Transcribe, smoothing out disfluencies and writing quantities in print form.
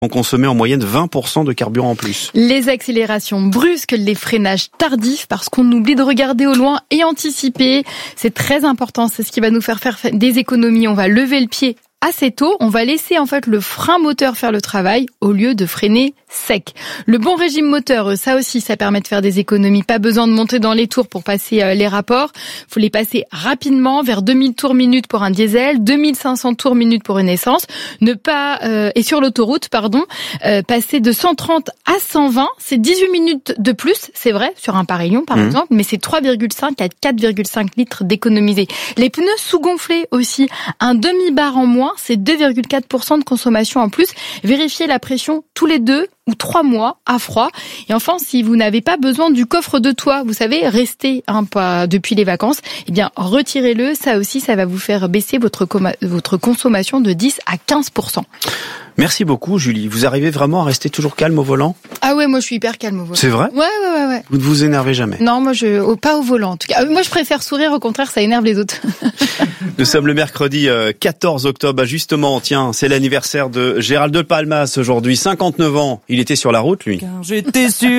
ont consommé en moyenne 20% de carburant en plus. Les accélérations brusques, les freinages tardifs, parce qu'on oublie de regarder au loin et anticiper. C'est très important, c'est ce qui va nous faire des économies. On va lever le pied assez tôt, on va laisser en fait le frein moteur faire le travail au lieu de freiner sec. Le bon régime moteur, ça aussi, ça permet de faire des économies. Pas besoin de monter dans les tours pour passer les rapports. Faut les passer rapidement, vers 2000 tours minute pour un diesel, 2500 tours minute pour une essence. Ne pas et sur l'autoroute, passer de 130 à 120, c'est 18 minutes de plus, c'est vrai, sur un Paris-Lyon par exemple, mais c'est 3,5 à 4,5 litres d'économisés. Les pneus sous-gonflés aussi, un demi-bar en moins, c'est 2,4% de consommation en plus. Vérifiez la pression tous les 2 ou 3 mois à froid. Et enfin, si vous n'avez pas besoin du coffre de toit, vous savez, rester depuis les vacances, eh bien, retirez-le. Ça aussi, ça va vous faire baisser votre consommation de 10 à 15%. Merci beaucoup, Julie. Vous arrivez vraiment à rester toujours calme au volant ? Ah ouais, moi je suis hyper calme au volant. C'est vrai ? Ouais. Vous ne vous énervez jamais ? Non, moi pas au volant en tout cas. Moi je préfère sourire, au contraire, ça énerve les autres. Nous sommes le mercredi 14 octobre. Justement, tiens, c'est l'anniversaire de Gérald de Palmas aujourd'hui, 59 ans. Il était sur la route, lui. Car j'étais sûr